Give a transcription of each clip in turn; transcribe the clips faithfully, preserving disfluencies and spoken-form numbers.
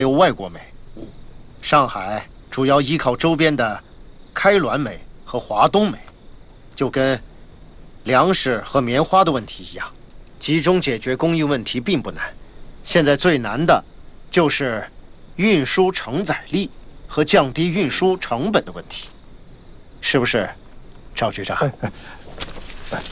有外国煤。上海主要依靠周边的开滦煤和华东煤，就跟粮食和棉花的问题一样，集中解决供应问题并不难。现在最难的就是运输承载力和降低运输成本的问题，是不是，赵局长？哎哎哎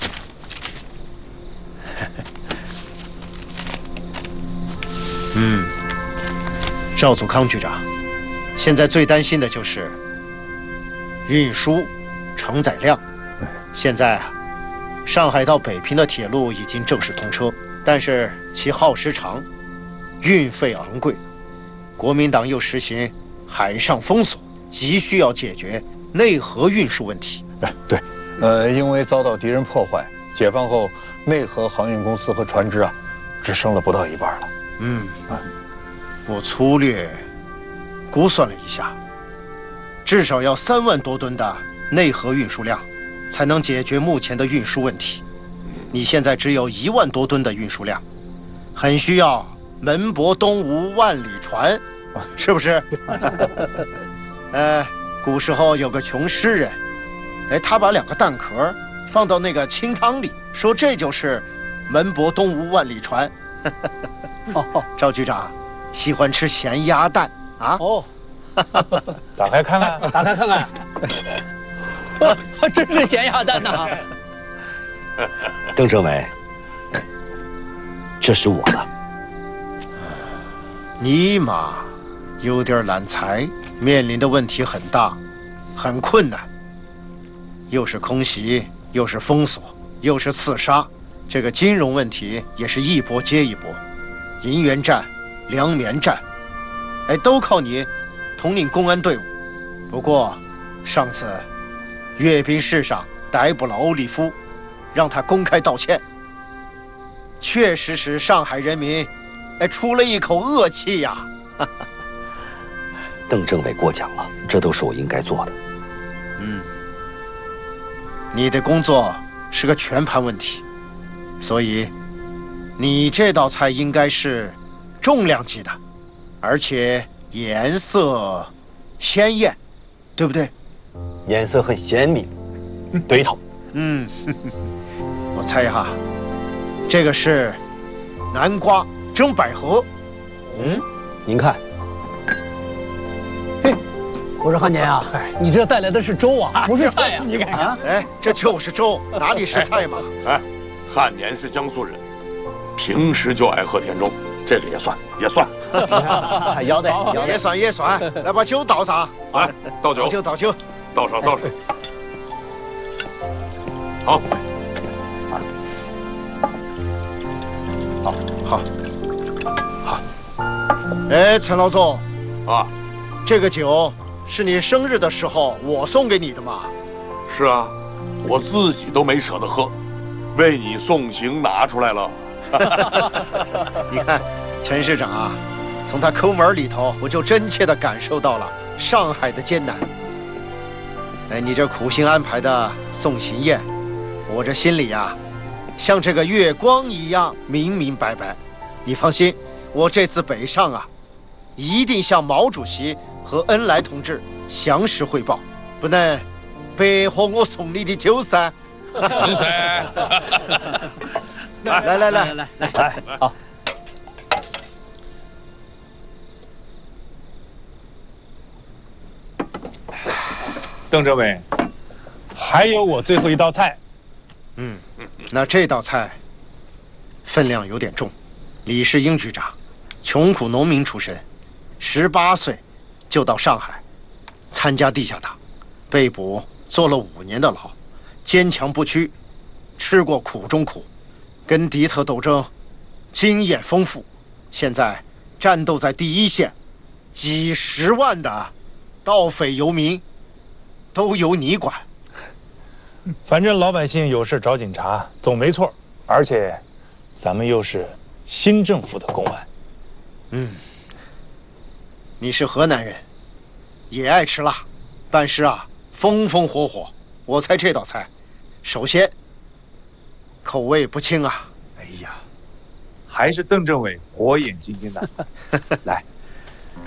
嗯，赵祖康局长，现在最担心的就是运输承载量。现在啊，上海到北平的铁路已经正式通车，但是其耗时长，运费昂贵，国民党又实行海上封锁，急需要解决内河运输问题。 哎，对，呃，因为遭到敌人破坏，解放后内河航运公司和船只啊，只剩了不到一半了。 嗯，啊，我粗略估算了一下，至少要三万多吨的内河运输量，才能解决目前的运输问题。你现在只有一万多吨的运输量，很需要门泊东吴万里船，是不是？呃，古时候有个穷诗人，哎，他把两个蛋壳放到那个清汤里，说这就是门泊东吴万里船。赵局长喜欢吃咸鸭蛋啊？哦， 打开看看， 打开看看。哇，真是咸鸭蛋呐！ 邓政委，这是我的。 尼玛，有点揽财，面临的问题很大，很困难。又是空袭，又是封锁，又是刺杀，这个金融问题也是一波接一波。银元战、粮棉战，哎，都靠你统领公安队伍。不过，上次阅兵式上逮捕了欧立夫，让他公开道歉，确实使上海人民哎出了一口恶气呀。 邓政委过奖了，这都是我应该做的。 嗯，你的工作是个全盘问题，所以你这道菜应该是重量级的，而且颜色鲜艳，对不对？ 颜色很鲜明，对头。 嗯，我猜哈，这个是南瓜蒸百合。 嗯，您看。 嘿，我说汉奸啊，你这带来的是粥啊，不是菜呀！ 你看看，哎，这就是粥，哪里是菜嘛？ 哎，汉年是江苏人，平时就爱喝甜粥，这个也算也算。 要得， 也算也算，来把酒倒上。 来，倒酒， 倒酒，倒酒， 倒上倒上。好， 好，好，好。哎，陈老总， 啊， 这个酒是你生日的时候我送给你的嘛？ 是啊，我自己都没舍得喝，为你送行拿出来了。 你看，陈市长啊，从他抠门里头，我就真切地感受到了上海的艰难。哎，你这苦心安排的送行宴，我这心里呀，像这个月光一样明明白白。你放心，我这次北上啊，一定向毛主席和恩来同志详实汇报，不能白喝我送你的酒噻。 是噻。 来来来来来来，好。 邓政委，还有我最后一道菜。 嗯，那这道菜分量有点重。李世英局长，穷苦农民出身，十八岁就到上海参加地下党，被捕坐了五年的牢，坚强不屈，吃过苦中苦，跟敌特斗争经验丰富，现在战斗在第一线，几十万的盗匪游民都由你管。 反正老百姓有事找警察总没错，而且咱们又是新政府的公安。 嗯，你是河南人，也爱吃辣，办事啊风风火火。我猜这道菜，首先口味不轻啊。 哎呀，还是邓政委火眼金睛的。来，